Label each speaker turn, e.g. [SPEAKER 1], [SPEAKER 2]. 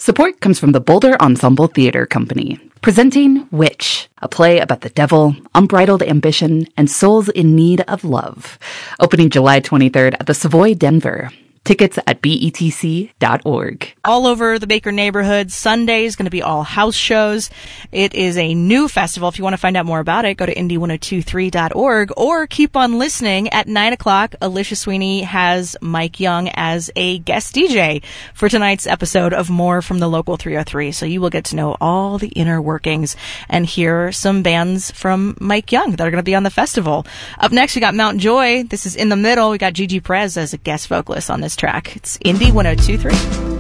[SPEAKER 1] Support comes from the Boulder Ensemble Theater Company, presenting Witch, a play about the devil, unbridled ambition, and souls in need of love. Opening July 23rd at the Savoy, Denver. Tickets at betc.org.
[SPEAKER 2] All over the Baker neighborhood. Sunday is going to be all house shows. It is a new festival. If you want to find out more about it, go to indie1023.org or keep on listening. At 9 o'clock, Alicia Sweeney has Mike Young as a guest DJ for tonight's episode of More from the Local 303. So you will get to know all the inner workings and hear some bands from Mike Young that are going to be on the festival. Up next, we got Mount Joy. This is In the Middle. We got Gigi Perez as a guest vocalist on this track. It's Indie 1023.